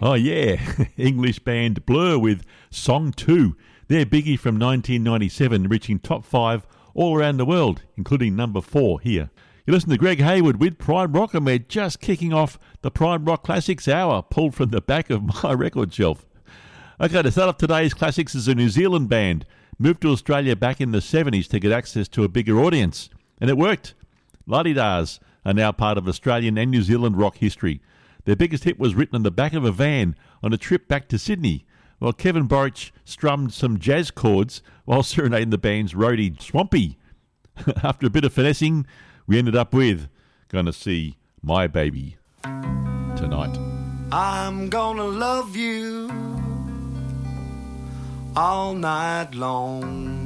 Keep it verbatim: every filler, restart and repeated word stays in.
Oh, yeah. English band Blur with Song two. Their biggie from nineteen ninety-seven, reaching top five all around the world, including number four here. You listen to Greg Hayward with Pride Rock, and we're just kicking off the Pride Rock Classics Hour, pulled from the back of my record shelf. Okay, to start off today's classics is a New Zealand band. Moved to Australia back in the seventies to get access to a bigger audience. And it worked. La-Di-Dahs are now part of Australian and New Zealand rock history. Their biggest hit was written on the back of a van on a trip back to Sydney, while Kevin Borich strummed some jazz chords while serenading the band's roadie Swampy. After a bit of finessing, we ended up with Gonna See My Baby tonight. I'm gonna love you all night long.